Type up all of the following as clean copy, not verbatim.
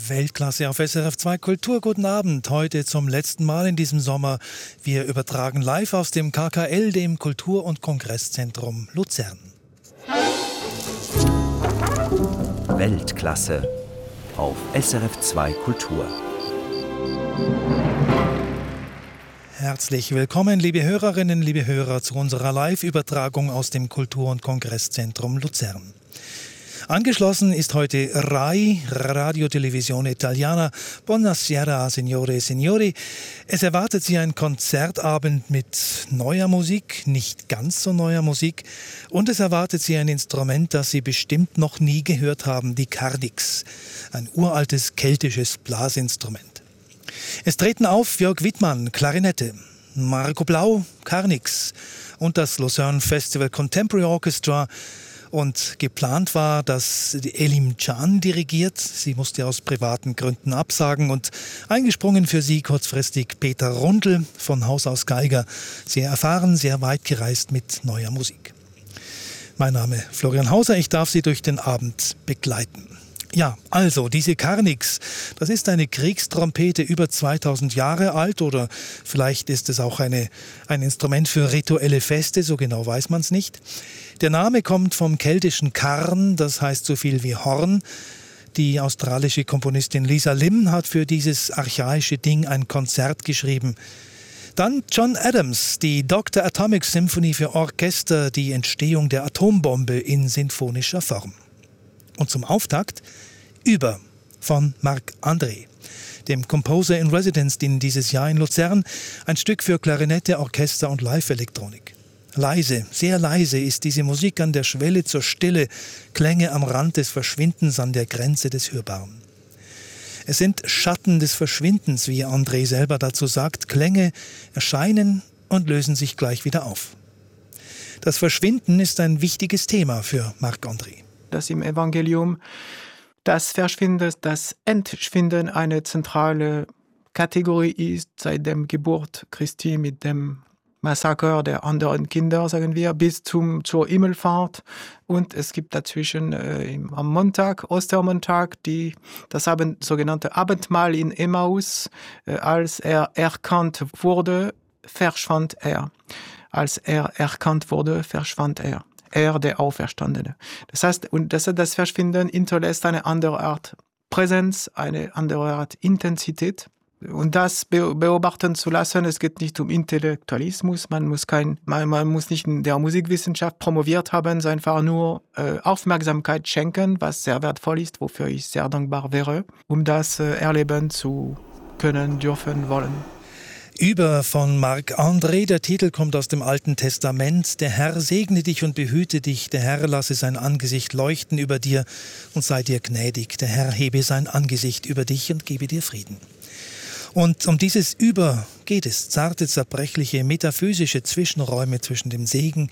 Weltklasse auf SRF 2 Kultur. Guten Abend. Heute zum letzten Mal in diesem Sommer. Wir übertragen live aus dem KKL, dem Kultur- und Kongresszentrum Luzern. Weltklasse auf SRF 2 Kultur. Herzlich willkommen, liebe Hörerinnen, liebe Hörer, zu unserer Live-Übertragung aus dem Kultur- und Kongresszentrum Luzern. Angeschlossen ist heute RAI, Radio Televisione Italiana. Buonasera, Signore e Signori. Es erwartet Sie ein Konzertabend mit neuer Musik, nicht ganz so neuer Musik. Und es erwartet Sie ein Instrument, das Sie bestimmt noch nie gehört haben, die Karnix. Ein uraltes keltisches Blasinstrument. Es treten auf Jörg Wittmann, Klarinette, Marco Blau, Karnix und das Lucerne Festival Contemporary Orchestra. Und geplant war, dass Elim Can dirigiert. Sie musste aus privaten Gründen absagen und eingesprungen für sie kurzfristig Peter Rundl, von Haus aus Geiger. Sehr erfahren, sehr weit gereist mit neuer Musik. Mein Name Florian Hauser, ich darf Sie durch den Abend begleiten. Ja, also diese Karnix, das ist eine Kriegstrompete über 2000 Jahre alt oder vielleicht ist es auch ein Instrument für rituelle Feste, so genau weiß man es nicht. Der Name kommt vom keltischen Karn, das heißt so viel wie Horn. Die australische Komponistin Lisa Lim hat für dieses archaische Ding ein Konzert geschrieben. Dann John Adams, die Dr. Atomic Symphony für Orchester, die Entstehung der Atombombe in sinfonischer Form. Und zum Auftakt Über von Marc André, dem Composer in Residence dieses Jahr in Luzern, ein Stück für Klarinette, Orchester und Live-Elektronik. Leise, sehr leise ist diese Musik an der Schwelle zur Stille, Klänge am Rand des Verschwindens, an der Grenze des Hörbaren. Es sind Schatten des Verschwindens, wie André selber dazu sagt. Klänge erscheinen und lösen sich gleich wieder auf. Das Verschwinden ist ein wichtiges Thema für Marc André. Dass im Evangelium das Verschwinden, das Entschwinden eine zentrale Kategorie ist, seit der Geburt Christi mit dem Massaker der anderen Kinder, sagen wir, bis zur Himmelfahrt. Und es gibt dazwischen am Montag, Ostermontag, das sogenannte Abendmahl in Emmaus. Als er erkannt wurde, verschwand er. Als er erkannt wurde, verschwand er. Er, der Auferstandene. Das heißt, das Verschwinden hinterlässt eine andere Art Präsenz, eine andere Art Intensität. Und das beobachten zu lassen, es geht nicht um Intellektualismus, man muss nicht in der Musikwissenschaft promoviert haben, sondern einfach nur Aufmerksamkeit schenken, was sehr wertvoll ist, wofür ich sehr dankbar wäre, um das erleben zu können, dürfen, wollen. Über von Marc André, der Titel kommt aus dem Alten Testament. Der Herr segne dich und behüte dich, der Herr lasse sein Angesicht leuchten über dir und sei dir gnädig. Der Herr hebe sein Angesicht über dich und gebe dir Frieden. Und um dieses Über geht es, zarte, zerbrechliche, metaphysische Zwischenräume zwischen dem Segen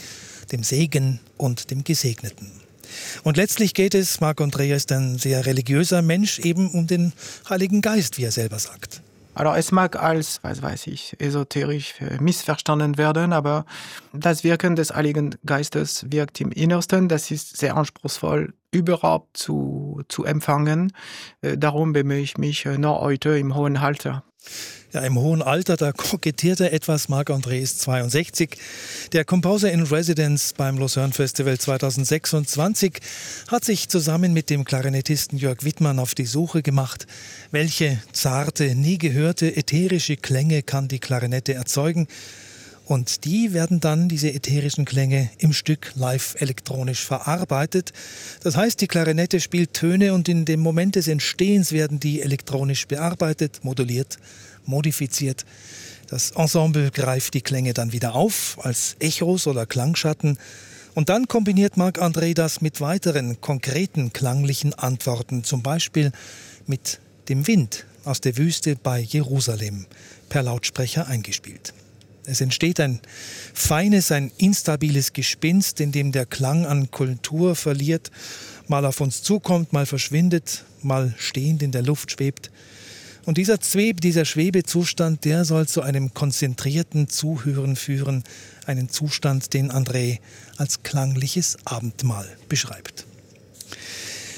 und dem Gesegneten. Und letztlich geht es, Marc André ist ein sehr religiöser Mensch, eben um den Heiligen Geist, wie er selber sagt. Also es mag als, esoterisch missverstanden werden, aber das Wirken des Heiligen Geistes wirkt im Innersten. Das ist sehr anspruchsvoll überhaupt zu empfangen. Darum bemühe ich mich noch heute im hohen Alter. Ja, im hohen Alter, da kokettiert er etwas. Marc André ist 62. Der Composer in Residence beim Lucerne Festival 2026 hat sich zusammen mit dem Klarinettisten Jörg Wittmann auf die Suche gemacht, welche zarte, nie gehörte ätherische Klänge kann die Klarinette erzeugen. Und die werden dann, diese ätherischen Klänge, im Stück live elektronisch verarbeitet. Das heißt, die Klarinette spielt Töne und in dem Moment des Entstehens werden die elektronisch bearbeitet, moduliert, modifiziert. Das Ensemble greift die Klänge dann wieder auf als Echos oder Klangschatten. Und dann kombiniert Marc André das mit weiteren konkreten klanglichen Antworten, zum Beispiel mit dem Wind aus der Wüste bei Jerusalem, per Lautsprecher eingespielt. Es entsteht ein feines, ein instabiles Gespinst, in dem der Klang an Kontur verliert, mal auf uns zukommt, mal verschwindet, mal stehend in der Luft schwebt. Und dieser Schwebezustand, der soll zu einem konzentrierten Zuhören führen, einen Zustand, den André als klangliches Abendmahl beschreibt.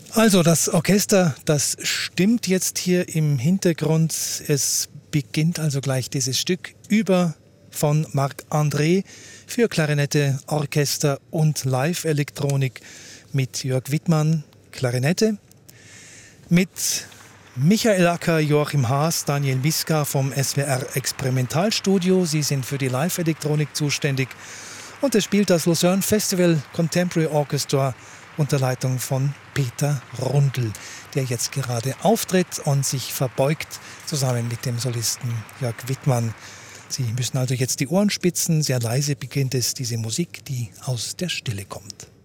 Also das Orchester, das stimmt jetzt hier im Hintergrund. Es beginnt also gleich dieses Stück über von Marc-André für Klarinette, Orchester und Live-Elektronik mit Jörg Wittmann, Klarinette, mit Michael Acker, Joachim Haas, Daniel Miska vom SWR Experimentalstudio. Sie sind für die Live-Elektronik zuständig. Und es spielt das Lucerne Festival Contemporary Orchestra unter Leitung von Peter Rundl, der jetzt gerade auftritt und sich verbeugt, zusammen mit dem Solisten Jörg Wittmann. Sie müssen also jetzt die Ohren spitzen. Sehr leise beginnt es, diese Musik, die aus der Stille kommt.